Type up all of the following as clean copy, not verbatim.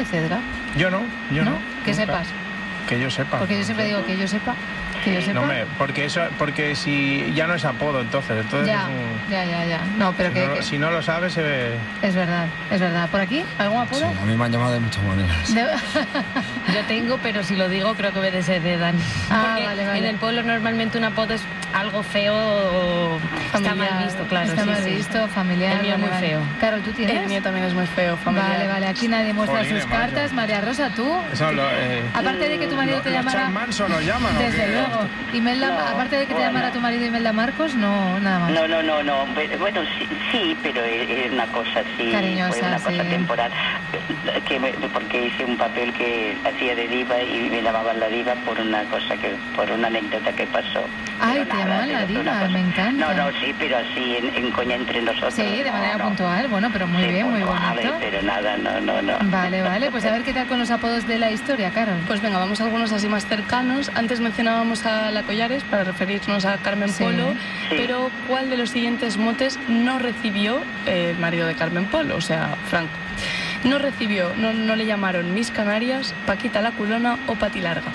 parece, Edgar? Yo no. Que sepas. Que yo sepa. Porque yo siempre digo que yo sepa. Que yo sepa. No, porque si ya no es apodo, entonces ya. No, pero si no lo sabes, se ve. Es verdad. ¿Por aquí? ¿Algún apodo? Sí, a mí me han llamado de muchas maneras. Yo tengo, pero si lo digo, creo que obedece Dani. Porque vale. En el pueblo normalmente un apodo es algo feo o está mal visto, claro. Está mal visto, familiar. El mío es muy feo. Carol, ¿tú tienes? El mío también es muy feo, familiar. Vale. Aquí nadie muestra sus cartas. María Rosa, ¿tú? Aparte de que tu marido te llamara... ¿Los Manso nos llaman? Desde luego. Imelda, aparte de que te llamara tu marido Imelda Marcos, no, nada más. No. Bueno, sí, pero es una cosa así. Cariñosa, fue una cosa temporal. Porque hice un papel que hacía de diva y me llamaban la diva por una anécdota que pasó. Ay, te llamaban la diva, me encanta. No, sí, pero así en coña entre nosotros. Sí, de manera puntual, bueno, pero muy bien, muy bonito. Pero nada, no. Vale, pues a ver qué tal con los apodos de la historia, Carol. Pues venga, vamos a algunos así más cercanos. Antes mencionábamos a la Collares para referirnos a Carmen Polo, pero ¿cuál de los siguientes motes no recibió el marido de Carmen Polo, o sea, Franco? No recibió, no le llamaron Miss Canarias, Paquita la Culona o Pati Larga.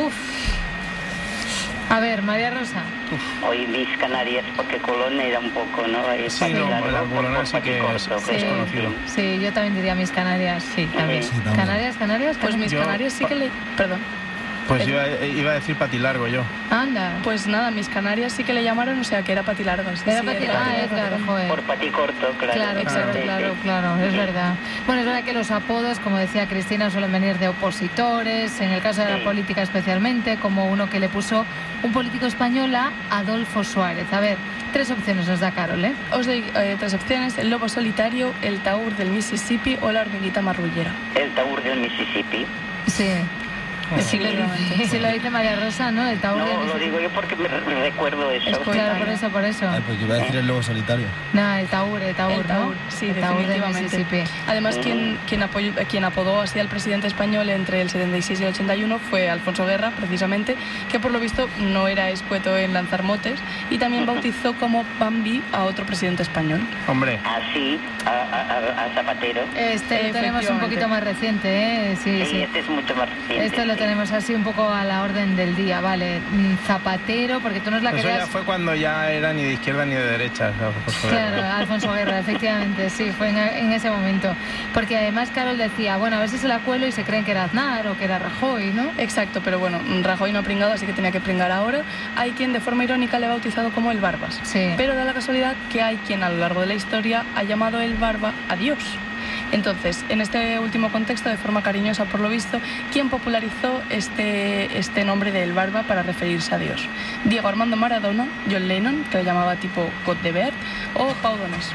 A ver, María Rosa. Hoy Miss Canarias, porque Colón era un poco, ¿no? Sí, la Colona sí que es conocido. Sí, yo también diría Miss Canarias. Sí, también. Canarias. Pues Miss Canarias sí que le... Perdón. Pues yo iba a decir Pati Largo yo. Anda. Pues nada, Miss Canarias sí que le llamaron, o sea que era Pati Larga. Era Pati Larga, claro, joder. Por Pati Corto, claro. Claro, es verdad. Bueno, es verdad que los apodos, como decía Cristina, suelen venir de opositores, en el caso de la política especialmente, como uno que le puso un político español a Adolfo Suárez. A ver, 3 opciones nos da Carol, ¿eh? Os doy 3 opciones: el lobo solitario, el taur del Mississippi o la hormiguita marrullera. El taur del Mississippi. Sí. Sí, lo dice María Rosa, ¿no? El taur No, lo digo yo porque me recuerdo eso. Claro, por eso. Ay, pues yo iba a decir el lobo solitario. No, el taur, ¿no? Sí, el taur definitivamente. Además, quien apodó así al presidente español entre el 76 y el 81 fue Alfonso Guerra, precisamente, que por lo visto no era escueto en lanzar motes, y también bautizó como Bambi a otro presidente español. Hombre. Así, a Zapatero. Este lo tenemos un poquito más reciente, ¿eh? Sí. Este es mucho más reciente. Este lo tenemos así un poco a la orden del día, vale. Zapatero, porque tú nos la querías... Eso ya fue cuando ya era ni de izquierda ni de derecha. Claro, Alfonso Guerra, efectivamente, sí, fue en ese momento. Porque además Carol decía, bueno, a ver si se la cuelo y se creen que era Aznar o que era Rajoy, ¿no? Exacto, pero bueno, Rajoy no ha pringado, así que tenía que pringar ahora. Hay quien de forma irónica le ha bautizado como el Barbas. Sí. Pero da la casualidad que hay quien a lo largo de la historia ha llamado el Barba a Dios. Entonces, en este último contexto, de forma cariñosa por lo visto, ¿quién popularizó este nombre del Barba para referirse a Dios? Diego Armando Maradona, John Lennon, que le llamaba tipo God de Ver, o Pau Donés.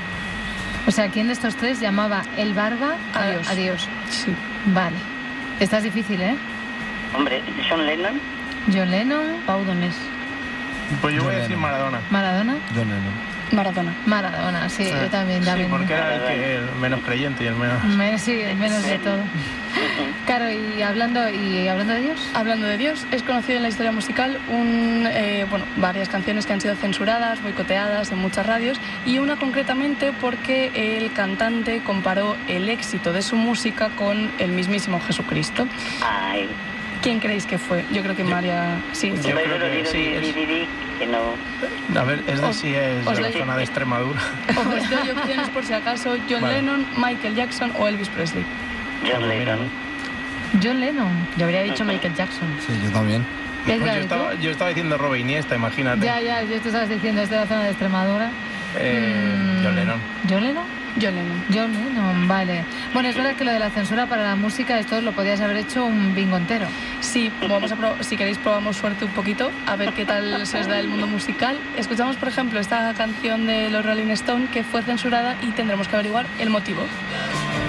O sea, ¿quién de estos 3 llamaba el Barba a Dios? Sí. Vale. Esta es difícil, ¿eh? Hombre, John Lennon, Pau Donés. Pues yo voy a decir Maradona. ¿Maradona? John Lennon. Maradona, sí, yo también. Sí, porque era el menos creyente y el menos... el menos de todo. Claro, y hablando de Dios. Hablando de Dios, es conocido en la historia musical varias canciones que han sido censuradas, boicoteadas en muchas radios, y una concretamente porque el cantante comparó el éxito de su música con el mismísimo Jesucristo. Ay. ¿Quién creéis que fue? Yo creo que María... Sí. Yo creo que sí. Que no... A ver, es de la zona de Extremadura. Os doy opciones por si acaso: John Lennon, Michael Jackson o Elvis Presley. John Lennon. John Lennon. Yo habría dicho Michael Jackson. Sí, yo también. Pues yo estaba diciendo Robert Iniesta, imagínate. Ya, yo te estabas diciendo, es de la zona de Extremadura. John Lennon. ¿John Lennon? John Lennon, vale. Bueno, es verdad que lo de la censura para la música, esto lo podías haber hecho un bingo entero. Sí, si queréis probamos suerte un poquito, a ver qué tal se os da el mundo musical. Escuchamos, por ejemplo, esta canción de los Rolling Stones que fue censurada y tendremos que averiguar el motivo.